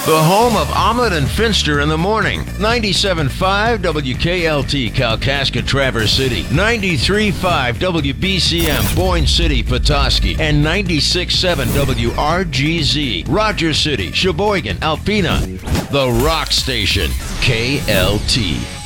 The home of Omelet and Finster in the morning. 97.5 WKLT, Kalkaska, Traverse City. 93.5 WBCM, Boyne City, Petoskey. And 96.7 WRGZ, Rogers City, Sheboygan, Alpena. The Rock Station, KLT.